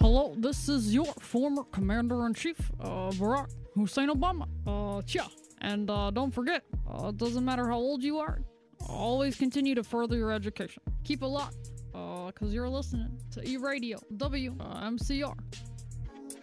hello, this is your former Commander-in-Chief, Barack Hussein Obama. And don't forget, it doesn't matter how old you are, always continue to further your education. Keep it locked, because you're listening to E-Radio, WMCR.